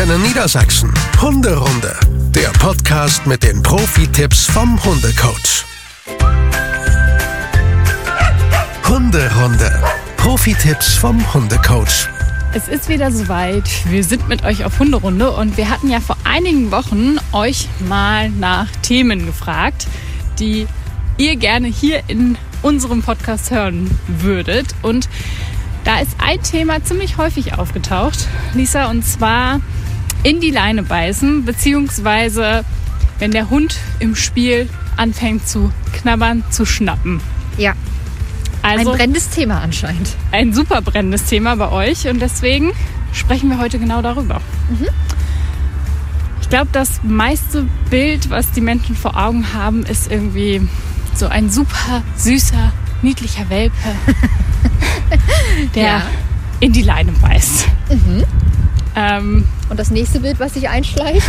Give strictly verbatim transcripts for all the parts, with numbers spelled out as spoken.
Antenne Niedersachsen. Hunderunde, der Podcast mit den Profi-Tipps vom Hundecoach. Hunderunde, Profi-Tipps vom Hundecoach. Es ist wieder soweit. Wir sind mit euch auf Hunderunde und wir hatten ja vor einigen Wochen euch mal nach Themen gefragt, die ihr gerne hier in unserem Podcast hören würdet. Und da ist ein Thema ziemlich häufig aufgetaucht, Lisa, und zwar in die Leine beißen, beziehungsweise wenn der Hund im Spiel anfängt zu knabbern, zu schnappen. Ja. Also ein brennendes Thema anscheinend. Ein super brennendes Thema bei euch und deswegen sprechen wir heute genau darüber. Mhm. Ich glaube, das meiste Bild, was die Menschen vor Augen haben, ist irgendwie so ein super süßer, niedlicher Welpe, der ja. in die Leine beißt. Mhm. Ähm, und das nächste Bild, was sich einschleicht?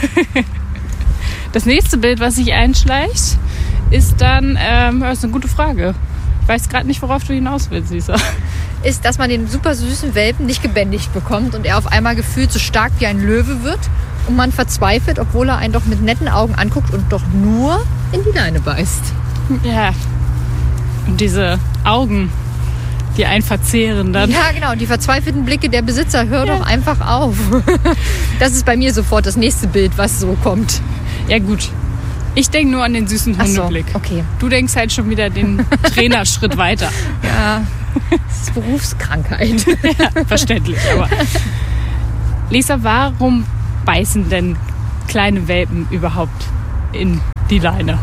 Das nächste Bild, was sich einschleicht, ist dann, ähm, das ist eine gute Frage. Ich weiß gerade nicht, worauf du hinaus willst, Lisa. Ist, dass man den super süßen Welpen nicht gebändigt bekommt und er auf einmal gefühlt so stark wie ein Löwe wird und man verzweifelt, obwohl er einen doch mit netten Augen anguckt und doch nur in die Leine beißt. Ja. Und diese Augen, die einen verzehren dann. Ja, genau. Die verzweifelten Blicke der Besitzer, hör ja. doch einfach auf. Das ist bei mir sofort das nächste Bild, was so kommt. Ja, gut. Ich denke nur an den süßen Hundeblick. So, okay. Du denkst halt schon wieder den Trainerschritt weiter. Ja, das ist Berufskrankheit. Ja, verständlich, aber. Lisa, warum beißen denn kleine Welpen überhaupt in die Leine?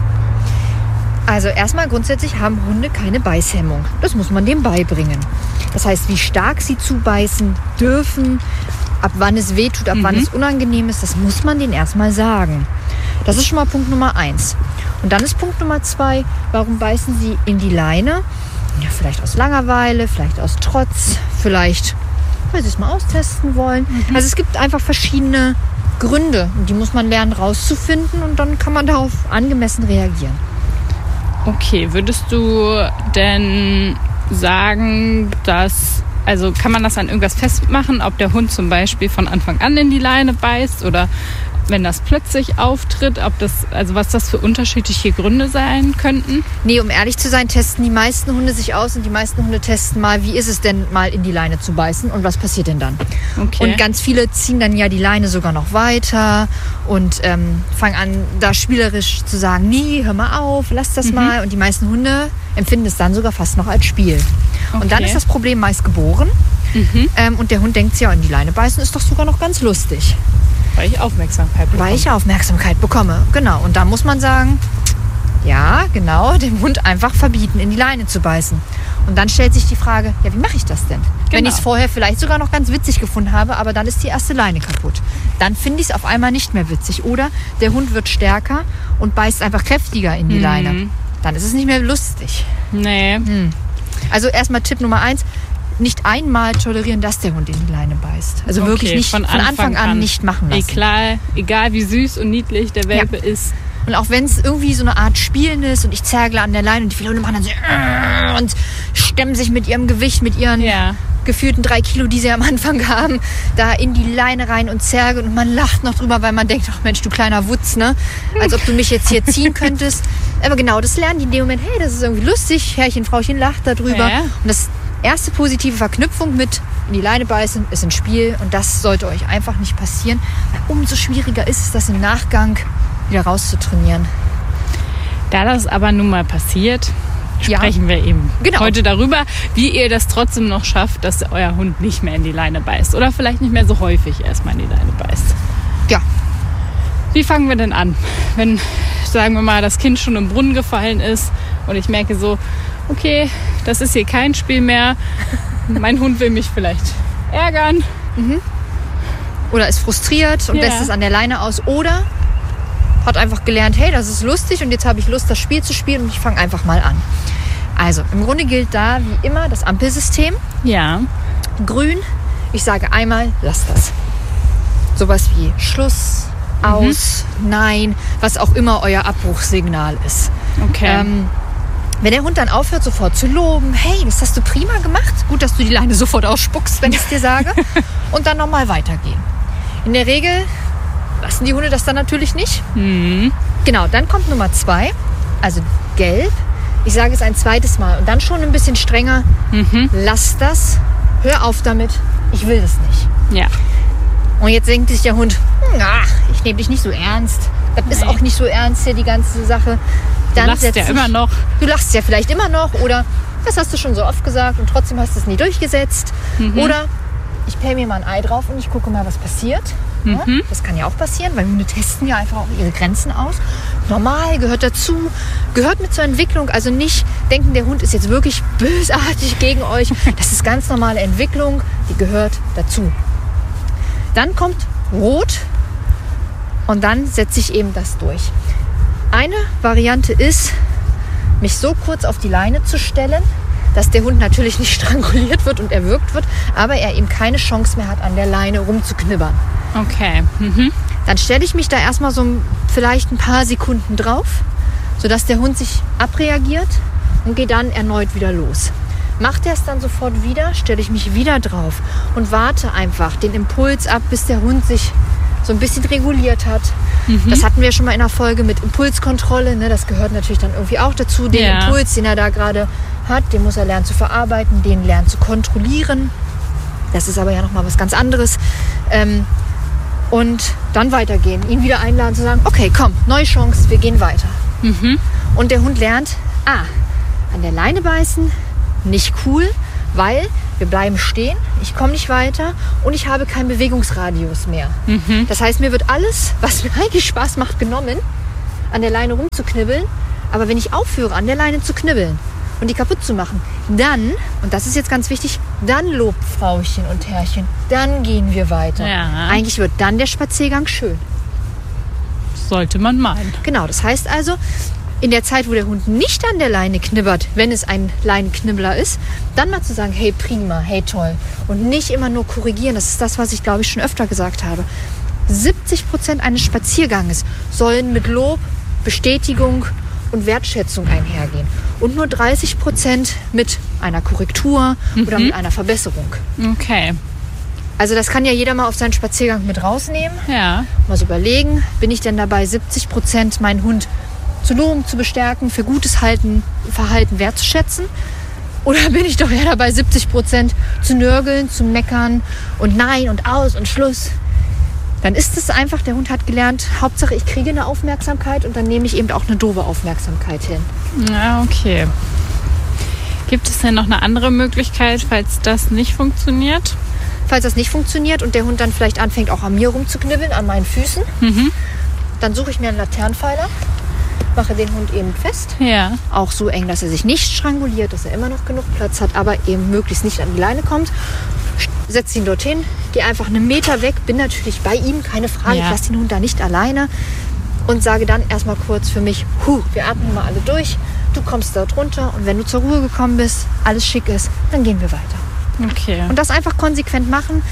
Also erstmal grundsätzlich haben Hunde keine Beißhemmung. Das muss man dem beibringen. Das heißt, wie stark sie zubeißen dürfen, ab wann es wehtut, ab mhm. wann es unangenehm ist, das muss man denen erstmal sagen. Das ist schon mal Punkt Nummer eins. Und dann ist Punkt Nummer zwei, warum beißen sie in die Leine? Ja, vielleicht aus Langeweile, vielleicht aus Trotz, vielleicht, weil sie es mal austesten wollen. Mhm. Also es gibt einfach verschiedene Gründe. Und die muss man lernen rauszufinden und dann kann man darauf angemessen reagieren. Okay, würdest du denn sagen, dass, also kann man das an irgendwas festmachen, ob der Hund zum Beispiel von Anfang an in die Leine beißt oder wenn das plötzlich auftritt, ob das, also was das für unterschiedliche Gründe sein könnten? Nee, um ehrlich zu sein, testen die meisten Hunde sich aus und die meisten Hunde testen mal, wie ist es denn mal in die Leine zu beißen und was passiert denn dann? Okay. Und ganz viele ziehen dann ja die Leine sogar noch weiter und ähm, fangen an, da spielerisch zu sagen, nee, hör mal auf, lass das mhm. mal. Und die meisten Hunde empfinden es dann sogar fast noch als Spiel. Okay. Und dann ist das Problem meist geboren mhm. ähm, und der Hund denkt sich, ja, in die Leine beißen ist doch sogar noch ganz lustig. Weil ich Aufmerksamkeit bekomme. Weil ich Aufmerksamkeit bekomme, genau. Und da muss man sagen, ja, genau, dem Hund einfach verbieten, in die Leine zu beißen. Und dann stellt sich die Frage, ja, wie mache ich das denn? Genau. Wenn ich es vorher vielleicht sogar noch ganz witzig gefunden habe, aber dann ist die erste Leine kaputt. Dann finde ich es auf einmal nicht mehr witzig. Oder der Hund wird stärker und beißt einfach kräftiger in die mhm. Leine. Dann ist es nicht mehr lustig. Nee. Hm. Also erstmal Tipp Nummer eins. Nicht einmal tolerieren, dass der Hund in die Leine beißt. Also okay, wirklich nicht von von Anfang, Anfang an, an nicht machen lassen. Egal, egal wie süß und niedlich der Welpe ja. ist. Und auch wenn es irgendwie so eine Art Spielen ist und ich zergle an der Leine und die viele Hunde machen dann so und stemmen sich mit ihrem Gewicht, mit ihren ja. gefühlten drei Kilo, die sie am Anfang haben, da in die Leine rein und zergeln und man lacht noch drüber, weil man denkt, ach Mensch, du kleiner Wutz, ne? Als ob du mich jetzt hier ziehen könntest. Aber genau, das lernen die in dem Moment, hey, das ist irgendwie lustig, Herrchen, Frauchen lacht darüber. Ja. Und das erste positive Verknüpfung mit in die Leine beißen ist ein Spiel und das sollte euch einfach nicht passieren. Umso schwieriger ist es, das im Nachgang wieder rauszutrainieren. Da das aber nun mal passiert, sprechen ja. wir eben genau. heute darüber, wie ihr das trotzdem noch schafft, dass euer Hund nicht mehr in die Leine beißt oder vielleicht nicht mehr so häufig erstmal in die Leine beißt. Ja. Wie fangen wir denn an? Wenn, sagen wir mal, das Kind schon im Brunnen gefallen ist und ich merke so, okay, das ist hier kein Spiel mehr. Mein Hund will mich vielleicht ärgern. Mhm. Oder ist frustriert und ja. lässt es an der Leine aus. Oder hat einfach gelernt, hey, das ist lustig und jetzt habe ich Lust, das Spiel zu spielen und ich fange einfach mal an. Also, im Grunde gilt da wie immer das Ampelsystem. Ja. Grün, ich sage einmal, lass das. Sowas wie Schluss, aus, mhm. nein, was auch immer euer Abbruchssignal ist. Okay. Ähm, Wenn der Hund dann aufhört, sofort zu loben, hey, das hast du prima gemacht. Gut, dass du die Leine sofort ausspuckst, wenn ich es dir sage. Und dann nochmal weitergehen. In der Regel lassen die Hunde das dann natürlich nicht. Mhm. Genau, dann kommt Nummer zwei, also gelb. Ich sage es ein zweites Mal und dann schon ein bisschen strenger. Mhm. Lass das, hör auf damit, ich will das nicht. Ja. Und jetzt denkt sich der Hund, ach, ich nehme dich nicht so ernst. Das ist Nee. auch nicht so ernst hier, die ganze Sache. Dann Du lachst setzt ja sich- immer noch. Du lachst ja vielleicht immer noch oder das hast du schon so oft gesagt und trotzdem hast du es nie durchgesetzt. Mhm. Oder ich pelle mir mal ein Ei drauf und ich gucke mal, was passiert. Ja, Mhm. das kann ja auch passieren, weil Hunde testen ja einfach auch ihre Grenzen aus. Normal, gehört dazu, gehört mit zur Entwicklung. Also nicht denken, der Hund ist jetzt wirklich bösartig gegen euch. Das ist ganz normale Entwicklung, die gehört dazu. Dann kommt Rot und dann setze ich eben das durch. Eine Variante ist, mich so kurz auf die Leine zu stellen, dass der Hund natürlich nicht stranguliert wird und erwürgt wird, aber er eben keine Chance mehr hat, an der Leine rumzuknibbern. Okay. Mhm. Dann stelle ich mich da erstmal so vielleicht ein paar Sekunden drauf, sodass der Hund sich abreagiert und gehe dann erneut wieder los. Macht er es dann sofort wieder, stelle ich mich wieder drauf und warte einfach den Impuls ab, bis der Hund sich so ein bisschen reguliert hat. Mhm. Das hatten wir schon mal in einer Folge mit Impulskontrolle. Ne? Das gehört natürlich dann irgendwie auch dazu. Den Ja. Impuls, den er da gerade hat, den muss er lernen zu verarbeiten, den lernen zu kontrollieren. Das ist aber ja nochmal was ganz anderes. Ähm, und dann weitergehen, ihn wieder einladen zu sagen, okay, komm, neue Chance, wir gehen weiter. Mhm. Und der Hund lernt, ah, an der Leine beißen, nicht cool, weil wir bleiben stehen, ich komme nicht weiter und ich habe keinen Bewegungsradius mehr. Mhm. Das heißt, mir wird alles, was mir eigentlich Spaß macht, genommen, an der Leine rumzuknibbeln. Aber wenn ich aufhöre, an der Leine zu knibbeln und die kaputt zu machen, dann, und das ist jetzt ganz wichtig, dann lobt Frauchen und Herrchen, dann gehen wir weiter. Ja. Eigentlich wird dann der Spaziergang schön. Sollte man meinen. Genau, das heißt also, in der Zeit, wo der Hund nicht an der Leine knibbert, wenn es ein Leinenknibbler ist, dann mal zu sagen, hey prima, hey toll. Und nicht immer nur korrigieren. Das ist das, was ich glaube ich schon öfter gesagt habe. siebzig Prozent eines Spazierganges sollen mit Lob, Bestätigung und Wertschätzung einhergehen. Und nur dreißig Prozent mit einer Korrektur oder mit einer Verbesserung. Okay. Also das kann ja jeder mal auf seinen Spaziergang mit rausnehmen. Ja. Mal so überlegen, bin ich denn dabei, siebzig Prozent meinen Hund zu loben, zu bestärken, für gutes Halten, Verhalten wertzuschätzen? Oder bin ich doch eher dabei, siebzig Prozent zu nörgeln, zu meckern und nein und aus und Schluss? Dann ist es einfach, der Hund hat gelernt, Hauptsache ich kriege eine Aufmerksamkeit und dann nehme ich eben auch eine doofe Aufmerksamkeit hin. Ja, okay. Gibt es denn noch eine andere Möglichkeit, falls das nicht funktioniert? Falls das nicht funktioniert und der Hund dann vielleicht anfängt, auch an mir rumzuknibbeln, an meinen Füßen, Mhm. dann suche ich mir einen Laternenpfeiler, mache den Hund eben fest. Ja. Auch so eng, dass er sich nicht stranguliert, dass er immer noch genug Platz hat, aber eben möglichst nicht an die Leine kommt. Setze ihn dorthin, gehe einfach einen Meter weg, bin natürlich bei ihm, keine Frage, Ja. ich lasse den Hund da nicht alleine und sage dann erstmal kurz für mich, huh, wir atmen mal alle durch, du kommst dort runter und wenn du zur Ruhe gekommen bist, alles schick ist, dann gehen wir weiter. Okay. Und das einfach konsequent machen.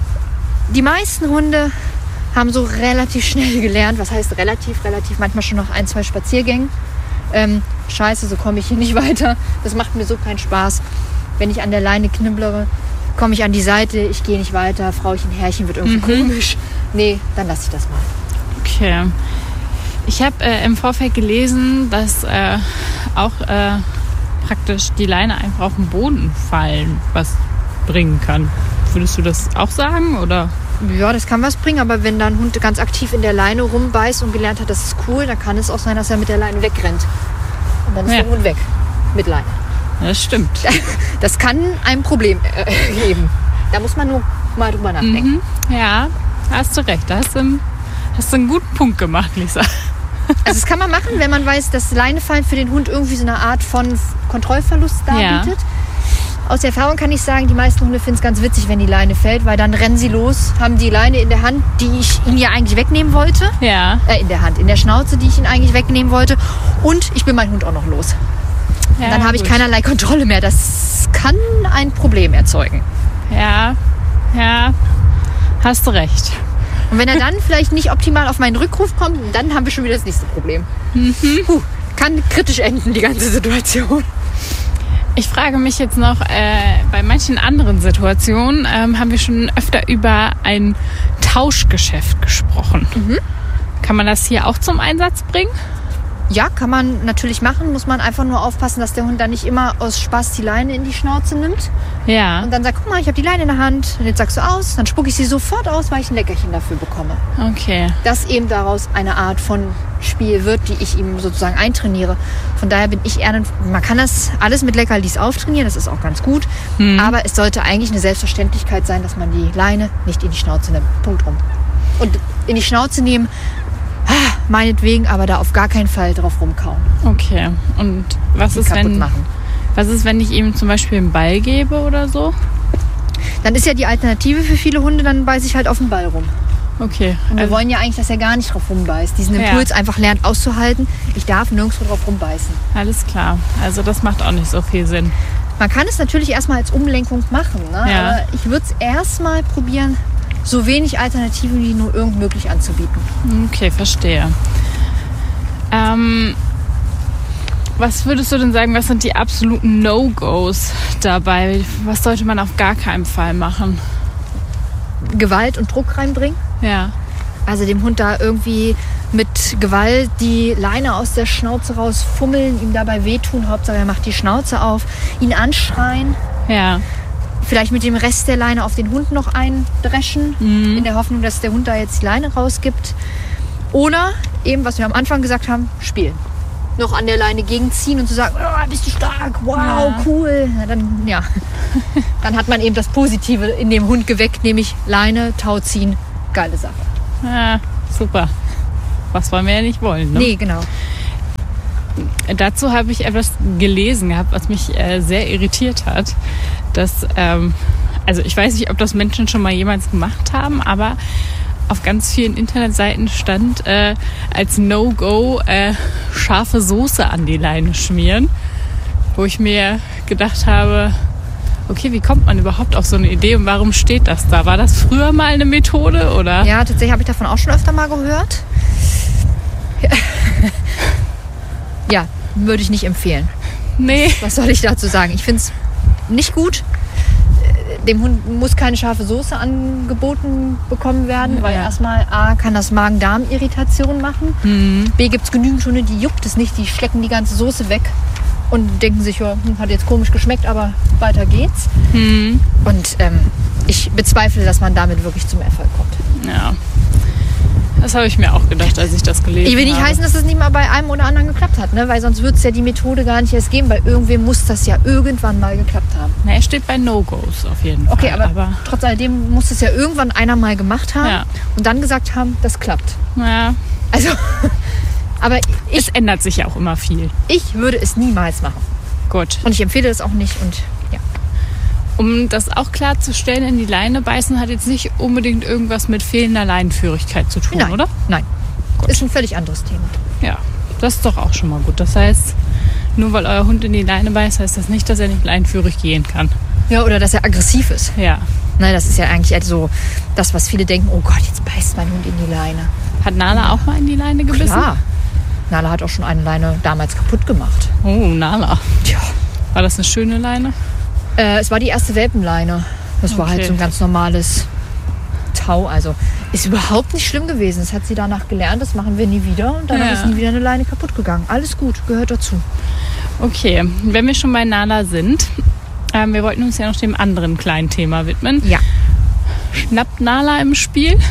Die meisten Hunde haben so relativ schnell gelernt. Was heißt relativ? Relativ manchmal schon noch ein, zwei Spaziergängen. Ähm, scheiße, so komme ich hier nicht weiter. Das macht mir so keinen Spaß. Wenn ich an der Leine knibblere, komme ich an die Seite, ich gehe nicht weiter, Frauchen, Herrchen wird irgendwie Mhm. komisch. Nee, dann lasse ich das mal. Okay. Ich habe äh, im Vorfeld gelesen, dass äh, auch äh, praktisch die Leine einfach auf den Boden fallen was bringen kann. Würdest du das auch sagen, oder? Ja, das kann was bringen, aber wenn da ein Hund ganz aktiv in der Leine rumbeißt und gelernt hat, das ist cool, dann kann es auch sein, dass er mit der Leine wegrennt. Und dann ist Ja. der Hund weg mit Leine. Das stimmt. Das kann ein Problem äh, geben. Da muss man nur mal drüber nachdenken. Mhm. Ja, hast du recht. Da hast du, einen, hast du einen guten Punkt gemacht, Lisa. Also das kann man machen, wenn man weiß, dass Leinefallen für den Hund irgendwie so eine Art von Kontrollverlust darbietet. Ja. Aus Erfahrung kann ich sagen, die meisten Hunde finden es ganz witzig, wenn die Leine fällt, weil dann rennen sie los, haben die Leine in der Hand, die ich ihnen ja eigentlich wegnehmen wollte. Ja. Äh, in der Hand, in der Schnauze, die ich ihnen eigentlich wegnehmen wollte. Und ich bin mein Hund auch noch los. ja Und dann habe ich gut. keinerlei Kontrolle mehr. Das kann ein Problem erzeugen. Ja, ja, hast du recht. Und wenn er dann vielleicht nicht optimal auf meinen Rückruf kommt, dann haben wir schon wieder das nächste Problem. Mhm. Puh, kann kritisch enden, die ganze Situation. Ich frage mich jetzt noch, äh, bei manchen anderen Situationen ähm, haben wir schon öfter über ein Tauschgeschäft gesprochen. Mhm. Kann man das hier auch zum Einsatz bringen? Ja, kann man natürlich machen. Muss man einfach nur aufpassen, dass der Hund dann nicht immer aus Spaß die Leine in die Schnauze nimmt. Ja. Und dann sagt, guck mal, ich habe die Leine in der Hand. Und jetzt sagst du aus. Dann spucke ich sie sofort aus, weil ich ein Leckerchen dafür bekomme. Okay. Dass eben daraus eine Art von Spiel wird, die ich ihm sozusagen eintrainiere. Von daher bin ich eher, ein, man kann das alles mit Leckerlis auftrainieren, das ist auch ganz gut. Mhm. Aber es sollte eigentlich eine Selbstverständlichkeit sein, dass man die Leine nicht in die Schnauze nimmt. Punkt rum. Und in die Schnauze nehmen, meinetwegen, aber da auf gar keinen Fall drauf rumkauen. Okay. Und was ist, wenn, machen. was ist, wenn ich ihm zum Beispiel einen Ball gebe oder so? Dann ist ja die Alternative für viele Hunde, dann beiße ich halt auf den Ball rum. Okay. Und wir also, wollen ja eigentlich, dass er gar nicht drauf rumbeißt. Diesen Impuls ja. einfach lernt auszuhalten. Ich darf nirgendwo drauf rumbeißen. Alles klar. Also das macht auch nicht so viel Sinn. Man kann es natürlich erstmal als Umlenkung machen. Ne? Ja. Aber ich würde es erstmal probieren, so wenig Alternativen wie nur irgend möglich anzubieten. Okay, verstehe. Ähm, was würdest du denn sagen, was sind die absoluten No-Gos dabei? Was sollte man auf gar keinen Fall machen? Gewalt und Druck reinbringen. Ja. Also dem Hund da irgendwie mit Gewalt die Leine aus der Schnauze rausfummeln, ihm dabei wehtun. Hauptsache er macht die Schnauze auf, ihn anschreien. Ja. Vielleicht mit dem Rest der Leine auf den Hund noch eindreschen, mhm. in der Hoffnung, dass der Hund da jetzt die Leine rausgibt. Oder eben, was wir am Anfang gesagt haben, spielen. Noch an der Leine gegenziehen und zu sagen, oh, bist du stark, wow, ja. cool. Na, dann, ja. Dann hat man eben das Positive in dem Hund geweckt, nämlich Leine, Tau ziehen, geile Sache. Ja, super. Was wollen wir ja nicht wollen, ne? Nee, genau. Dazu habe ich etwas gelesen gehabt, was mich äh, sehr irritiert hat. Dass, ähm, also ich weiß nicht, ob das Menschen schon mal jemals gemacht haben, aber auf ganz vielen Internetseiten stand äh, als No-Go äh, scharfe Soße an die Leine schmieren. Wo ich mir gedacht habe, okay, wie kommt man überhaupt auf so eine Idee und warum steht das da? War das früher mal eine Methode, oder? Ja, tatsächlich habe ich davon auch schon öfter mal gehört. Ja, würde ich nicht empfehlen. Nee. Was soll ich dazu sagen? Ich finde es nicht gut. Dem Hund muss keine scharfe Soße angeboten bekommen werden, weil ja. erstmal A, kann das Magen-Darm-Irritation machen. Mhm. B, gibt es genügend Hunde, die juckt es nicht, die schlecken die ganze Soße weg und denken sich, ja, hat jetzt komisch geschmeckt, aber weiter geht's. Mhm. Und ähm, ich bezweifle, dass man damit wirklich zum Erfolg kommt. Ja. Das habe ich mir auch gedacht, als ich das gelesen habe. Ich will nicht habe. heißen, dass es nicht mal bei einem oder anderen geklappt hat, ne? Weil sonst würde es ja die Methode gar nicht erst geben, weil irgendwem muss das ja irgendwann mal geklappt haben. Na, er steht bei No-Gos auf jeden Fall. Okay, aber, aber trotz alledem muss es ja irgendwann einer mal gemacht haben ja. und dann gesagt haben, das klappt. Ja. Also, aber ich, es ändert sich ja auch immer viel. Ich würde es niemals machen. Gut. Und ich empfehle es auch nicht und ja. Um das auch klarzustellen, in die Leine beißen hat jetzt nicht unbedingt irgendwas mit fehlender Leinenführigkeit zu tun, Nein. oder? Nein, gut. Ist ein völlig anderes Thema. Ja, das ist doch auch schon mal gut. Das heißt, nur weil euer Hund in die Leine beißt, heißt das nicht, dass er nicht leinenführig gehen kann. Ja, oder dass er aggressiv ist. Ja. Nein, das ist ja eigentlich so das, was viele denken, oh Gott, jetzt beißt mein Hund in die Leine. Hat Nala auch mal in die Leine gebissen? Klar. Nala hat auch schon eine Leine damals kaputt gemacht. Oh, Nala. Tja. War das eine schöne Leine? Äh, es war die erste Welpenleine. Das okay. war halt so ein ganz normales Tau. Also ist überhaupt nicht schlimm gewesen. Das hat sie danach gelernt, das machen wir nie wieder. Und danach ja. ist nie wieder eine Leine kaputt gegangen. Alles gut, gehört dazu. Okay, wenn wir schon bei Nala sind, ähm, wir wollten uns ja noch dem anderen kleinen Thema widmen. Ja. Schnappt Nala im Spiel?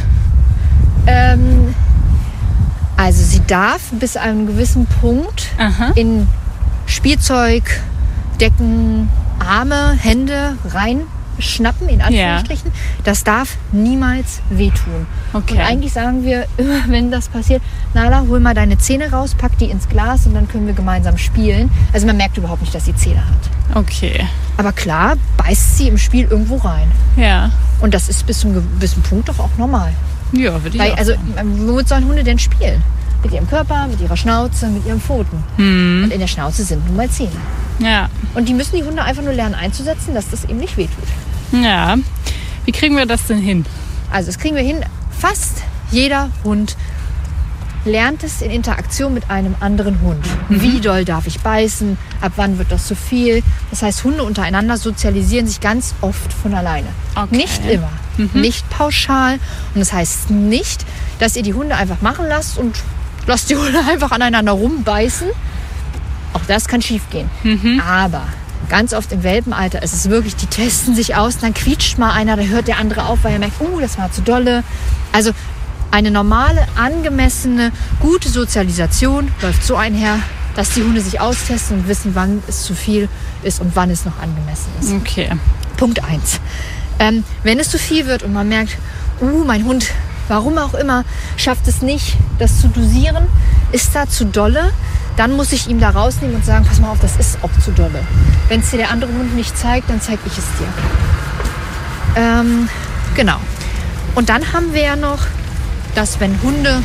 Ähm, also sie darf bis zu einem gewissen Punkt Aha. in Spielzeug, Decken, Arme, Hände reinschnappen, in Anführungsstrichen. Ja. Das darf niemals wehtun. Okay. Und eigentlich sagen wir immer, wenn das passiert, Nala, hol mal deine Zähne raus, pack die ins Glas und dann können wir gemeinsam spielen. Also man merkt überhaupt nicht, dass sie Zähne hat. Okay. Aber klar, beißt sie im Spiel irgendwo rein. Ja. Und das ist bis zu einem gewissen Punkt doch auch normal. Ja, würde ich Weil, auch also, sagen. womit sollen Hunde denn spielen? Mit ihrem Körper, mit ihrer Schnauze, mit ihren Pfoten. Hm. Und in der Schnauze sind nun mal Zähne. Ja. Und die müssen die Hunde einfach nur lernen einzusetzen, dass das eben nicht wehtut. Ja. Wie kriegen wir das denn hin? Also das kriegen wir hin. Fast jeder Hund lernt es in Interaktion mit einem anderen Hund. Mhm. Wie doll darf ich beißen? Ab wann wird das zu viel? Das heißt, Hunde untereinander sozialisieren sich ganz oft von alleine. Okay. Nicht immer. mhm. nicht pauschal. Und das heißt nicht, dass ihr die Hunde einfach machen lasst und lasst die Hunde einfach aneinander rumbeißen. Auch das kann schief gehen. Mhm. Aber ganz oft im Welpenalter ist es wirklich, die testen sich aus, dann quietscht mal einer, da hört der andere auf, weil er merkt, uh, das war zu dolle. Also eine normale, angemessene, gute Sozialisation läuft so einher, dass die Hunde sich austesten und wissen, wann es zu viel ist und wann es noch angemessen ist. Okay. Punkt eins. Ähm, wenn es zu viel wird und man merkt, uh, mein Hund, warum auch immer, schafft es nicht, das zu dosieren, ist da zu dolle, dann muss ich ihm da rausnehmen und sagen, pass mal auf, das ist auch zu dolle. Wenn es dir der andere Hund nicht zeigt, dann zeige ich es dir. Ähm, genau. Und dann haben wir ja noch, dass wenn Hunde...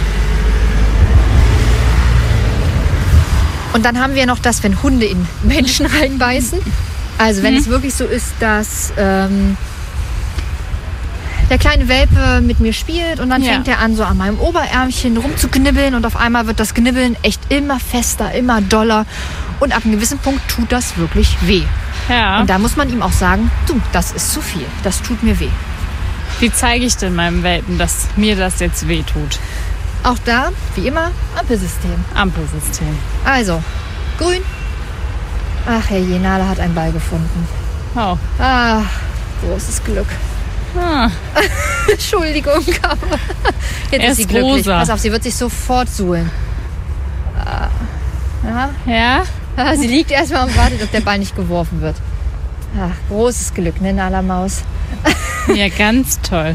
Und dann haben wir noch das, wenn Hunde in Menschen reinbeißen. Also wenn mhm. es wirklich so ist, dass ähm, der kleine Welpe mit mir spielt und dann ja. fängt er an, so an meinem Oberärmchen rumzuknibbeln und auf einmal wird das Knibbeln echt immer fester, immer doller und ab einem gewissen Punkt tut das wirklich weh. Ja. Und da muss man ihm auch sagen, du, das ist zu viel, das tut mir weh. Wie zeige ich denn meinem Welpen, dass mir das jetzt weh tut? Auch da, wie immer, Ampelsystem. Ampelsystem. Also, grün. Ach, Herr Jenale hat einen Ball gefunden. Oh. Ach, großes Glück. Ah. Entschuldigung, aber jetzt er ist sie ist glücklich. rosa. Pass auf, sie wird sich sofort suhlen. Ja. Ja? Sie liegt erstmal und wartet, ob der Ball nicht geworfen wird. Ach, großes Glück, ne, Nala Maus? Ja, ganz toll.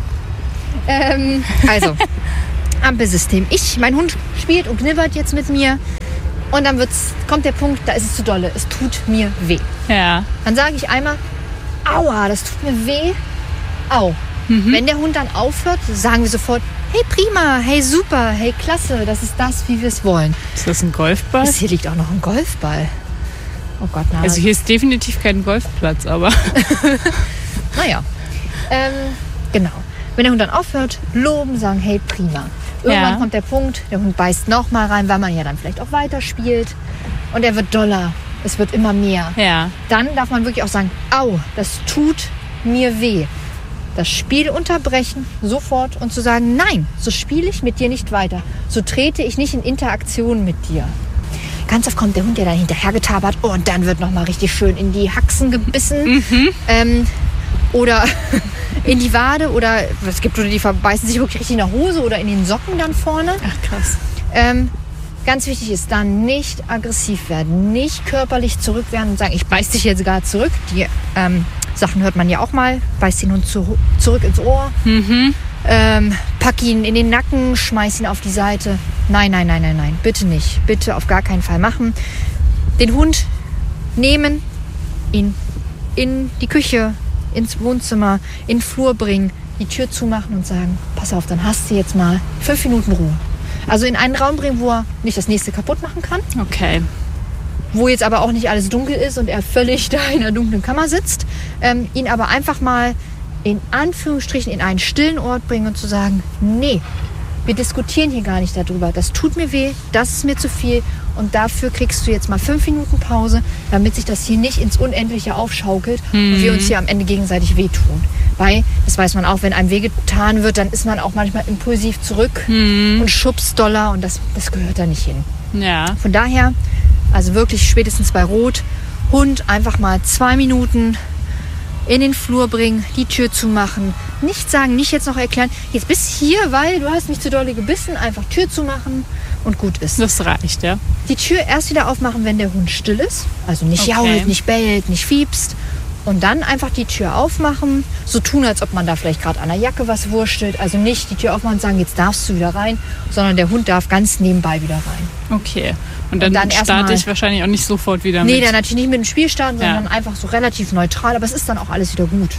ähm, also, Ampelsystem. Ich, mein Hund spielt und knibbert jetzt mit mir. Und dann wird's, kommt der Punkt, da ist es zu dolle. Es tut mir weh. Ja. Dann sage ich einmal, aua, das tut mir weh. Au. Mhm. Wenn der Hund dann aufhört, sagen wir sofort, hey prima, hey super, hey klasse, das ist das, wie wir es wollen. Ist das ein Golfball? Hier liegt auch noch ein Golfball. Oh Gott, nein. Also hier ist definitiv kein Golfplatz, aber... Naja. Ähm, genau. Wenn der Hund dann aufhört, loben, sagen, hey prima. Irgendwann ja. kommt der Punkt, der Hund beißt noch mal rein, weil man ja dann vielleicht auch weiterspielt. Und er wird doller. Es wird immer mehr. Ja. Dann darf man wirklich auch sagen, au, das tut mir weh. Das Spiel unterbrechen, sofort und zu sagen, nein, so spiele ich mit dir nicht weiter. So trete ich nicht in Interaktion mit dir. Ganz oft kommt der Hund ja dann hinterher getabert oh, und dann wird noch mal richtig schön in die Haxen gebissen. Mhm. Ähm, oder in die Wade oder es gibt Hunde, die verbeißen sich wirklich richtig in der Hose oder in den Socken dann vorne. Ach krass. Ähm, ganz wichtig ist dann nicht aggressiv werden, nicht körperlich zurück werden und sagen, ich beiß dich jetzt gar zurück. Die ähm, Sachen hört man ja auch mal. Beiß den Hund zu, zurück ins Ohr, mhm. ähm, pack ihn in den Nacken, schmeiß ihn auf die Seite. Nein, nein, nein, nein, nein, bitte nicht. Bitte auf gar keinen Fall machen. Den Hund nehmen, ihn in die Küche, ins Wohnzimmer, in den Flur bringen, die Tür zumachen und sagen, pass auf, dann hast du jetzt mal fünf Minuten Ruhe. Also in einen Raum bringen, wo er nicht das nächste kaputt machen kann. Okay. Wo jetzt aber auch nicht alles dunkel ist und er völlig da in einer dunklen Kammer sitzt. Ähm, ihn aber einfach mal in Anführungsstrichen in einen stillen Ort bringen und zu sagen, nee, wir diskutieren hier gar nicht darüber. Das tut mir weh, das ist mir zu viel und dafür kriegst du jetzt mal fünf Minuten Pause, damit sich das hier nicht ins Unendliche aufschaukelt mhm. und wir uns hier am Ende gegenseitig wehtun. Weil, das weiß man auch, wenn einem wehgetan wird, dann ist man auch manchmal impulsiv zurück mhm. und schubst doller und das, das gehört da nicht hin. Ja. Von daher, also wirklich spätestens bei Rot, Hund einfach mal zwei Minuten in den Flur bringen, die Tür zumachen. Nicht sagen, nicht jetzt noch erklären, jetzt bist du hier, weil du hast mich zu dolle gebissen. Einfach Tür zumachen und gut ist. Das reicht, ja. Die Tür erst wieder aufmachen, wenn der Hund still ist. Also nicht okay. jault, nicht bellt, nicht fiepst. Und dann einfach die Tür aufmachen. So tun, als ob man da vielleicht gerade an der Jacke was wurstelt. Also nicht die Tür aufmachen und sagen, jetzt darfst du wieder rein. Sondern der Hund darf ganz nebenbei wieder rein. Okay. Und dann, und dann starte ich wahrscheinlich auch nicht sofort wieder nee, mit. Nee, dann natürlich nicht mit dem Spiel starten, ja. sondern einfach so relativ neutral. Aber es ist dann auch alles wieder gut.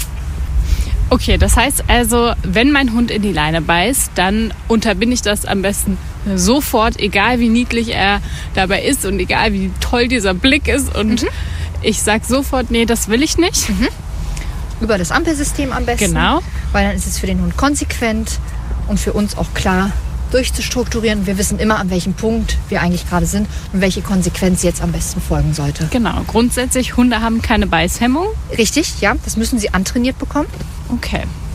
Okay, das heißt also, wenn mein Hund in die Leine beißt, dann unterbinde ich das am besten sofort, egal wie niedlich er dabei ist und egal wie toll dieser Blick ist. Und mhm. ich sage sofort, nee, das will ich nicht. Mhm. Über das Ampelsystem am besten. Genau. Weil dann ist es für den Hund konsequent und für uns auch klar durchzustrukturieren. Wir wissen immer, an welchem Punkt wir eigentlich gerade sind und welche Konsequenz jetzt am besten folgen sollte. Genau. Grundsätzlich, Hunde haben keine Beißhemmung. Richtig, ja. Das müssen sie antrainiert bekommen. Okay.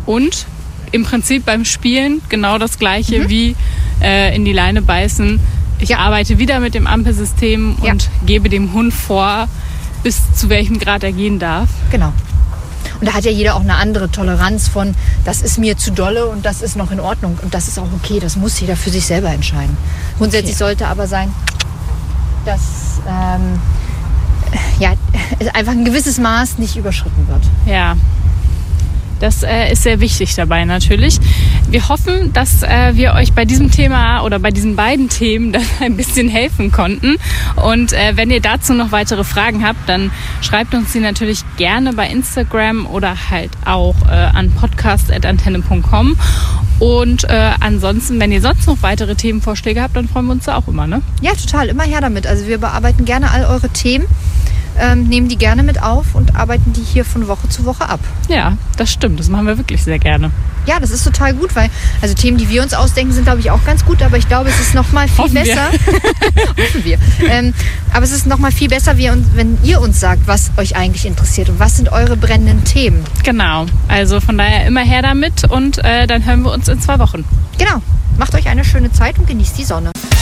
Und im Prinzip beim Spielen genau das Gleiche Mhm. wie äh, in die Leine beißen. Ich Ja. arbeite wieder mit dem Ampelsystem Ja. und gebe dem Hund vor, bis zu welchem Grad er gehen darf. Genau. Und da hat ja jeder auch eine andere Toleranz von, das ist mir zu dolle und das ist noch in Ordnung. Und das ist auch okay, das muss jeder für sich selber entscheiden. Grundsätzlich Okay. sollte aber sein, dass ähm, ja, einfach ein gewisses Maß nicht überschritten wird. Ja, das äh, ist sehr wichtig dabei natürlich. Wir hoffen, dass äh, wir euch bei diesem Thema oder bei diesen beiden Themen dann ein bisschen helfen konnten. Und äh, wenn ihr dazu noch weitere Fragen habt, dann schreibt uns die natürlich gerne bei Instagram oder halt auch äh, an podcast at antenne punkt com. Und äh, ansonsten, wenn ihr sonst noch weitere Themenvorschläge habt, dann freuen wir uns da auch immer, ne? Ja, total, immer her damit. Also wir bearbeiten gerne all eure Themen, ähm, nehmen die gerne mit auf und arbeiten die hier von Woche zu Woche ab. Ja, das stimmt. Das machen wir wirklich sehr gerne. Ja, das ist total gut, weil also Themen, die wir uns ausdenken, sind, glaube ich, auch ganz gut. Aber ich glaube, es ist noch mal viel Hoffen wir. besser. Hoffen wir. Ähm, aber es ist noch mal viel besser, wie, wenn ihr uns sagt, was euch eigentlich interessiert und was sind eure brennenden Themen. Genau. Also von daher immer her damit und äh, dann hören wir uns in zwei Wochen. Genau. Macht euch eine schöne Zeit und genießt die Sonne.